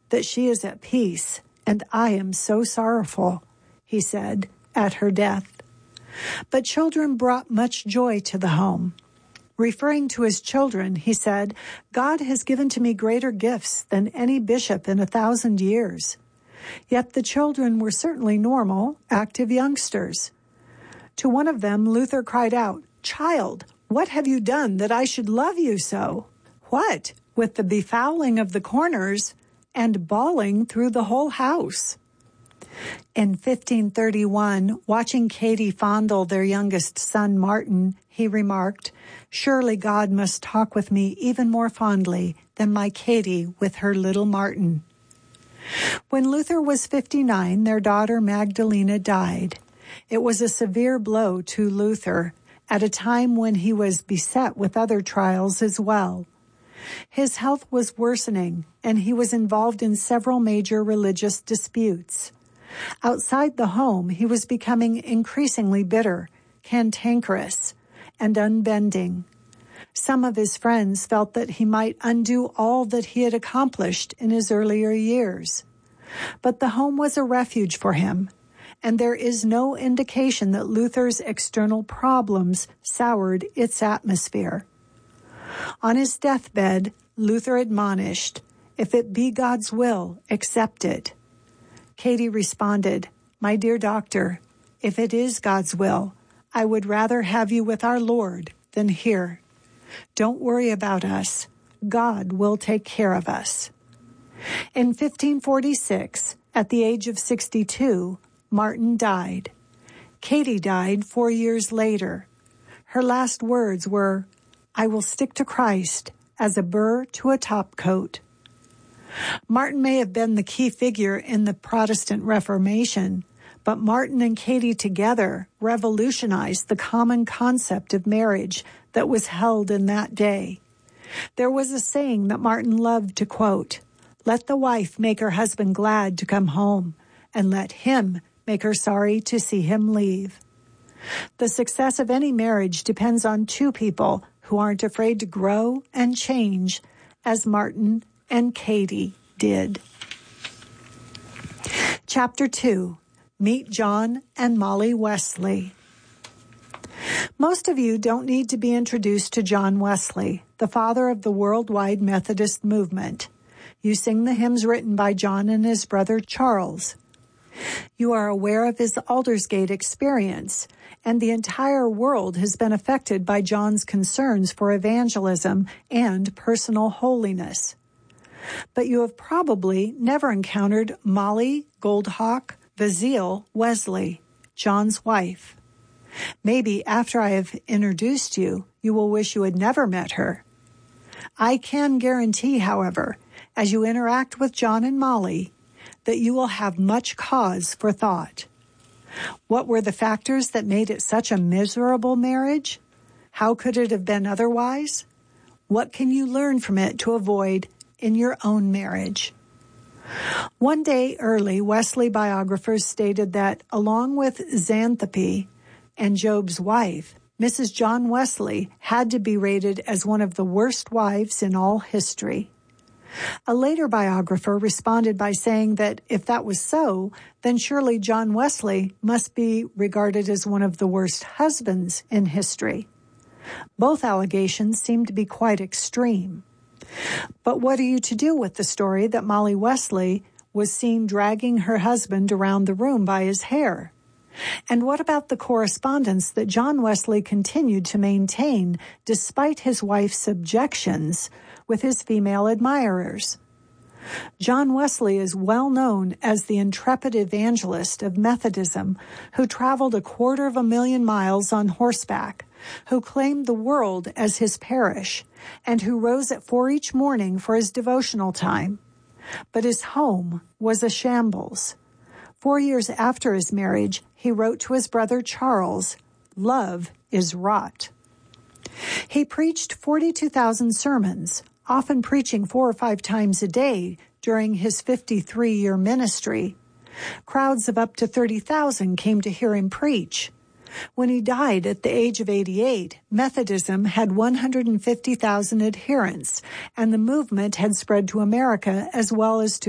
that she is at peace, and I am so sorrowful," he said, at her death. But children brought much joy to the home. Referring to his children, he said, "God has given to me greater gifts than any bishop in 1,000 years." Yet the children were certainly normal, active youngsters. To one of them, Luther cried out, "Child, what have you done that I should love you so?" "What?" "With the befouling of the corners and bawling through the whole house." In 1531, watching Katie fondle their youngest son, Martin, he remarked, "Surely God must talk with me even more fondly than my Katie with her little Martin." When Luther was 59, their daughter Magdalena died. It was a severe blow to Luther at a time when he was beset with other trials as well. His health was worsening, and he was involved in several major religious disputes. Outside the home, he was becoming increasingly bitter, cantankerous, and unbending. Some of his friends felt that he might undo all that he had accomplished in his earlier years. But the home was a refuge for him, and there is no indication that Luther's external problems soured its atmosphere. On his deathbed, Luther admonished, "If it be God's will, accept it." Katie responded, "My dear doctor, if it is God's will, I would rather have you with our Lord than here. Don't worry about us. God will take care of us." In 1546, at the age of 62, Martin died. Katie died 4 years later. Her last words were, "I will stick to Christ as a burr to a topcoat." Martin may have been the key figure in the Protestant Reformation, but Martin and Katie together revolutionized the common concept of marriage that was held in that day. There was a saying that Martin loved to quote, "Let the wife make her husband glad to come home, and let him make her sorry to see him leave." The success of any marriage depends on two people who aren't afraid to grow and change, as Martin and Katie did. Chapter 2. Meet John and Molly Wesley. Most of you don't need to be introduced to John Wesley, the father of the worldwide Methodist movement. You sing the hymns written by John and his brother Charles. You are aware of his Aldersgate experience, and the entire world has been affected by John's concerns for evangelism and personal holiness. But you have probably never encountered Molly Goldhawk Vazeal Wesley, John's wife. Maybe after I have introduced you, you will wish you had never met her. I can guarantee, however, as you interact with John and Molly, that you will have much cause for thought. What were the factors that made it such a miserable marriage? How could it have been otherwise? What can you learn from it to avoid in your own marriage? One day early, Wesley biographers stated that, along with Xanthopy and Job's wife, Mrs. John Wesley had to be rated as one of the worst wives in all history. A later biographer responded by saying that if that was so, then surely John Wesley must be regarded as one of the worst husbands in history. Both allegations seem to be quite extreme. But what are you to do with the story that Molly Wesley was seen dragging her husband around the room by his hair? And what about the correspondence that John Wesley continued to maintain despite his wife's objections with his female admirers? John Wesley is well known as the intrepid evangelist of Methodism who traveled 250,000 miles on horseback, who claimed the world as his parish, and who rose at 4 each morning for his devotional time. But his home was a shambles. 4 years after his marriage, he wrote to his brother Charles, "Love is rot." He preached 42,000 sermons, often preaching 4 or 5 times a day during his 53-year ministry. Crowds of up to 30,000 came to hear him preach. When he died at the age of 88, Methodism had 150,000 adherents, and the movement had spread to America as well as to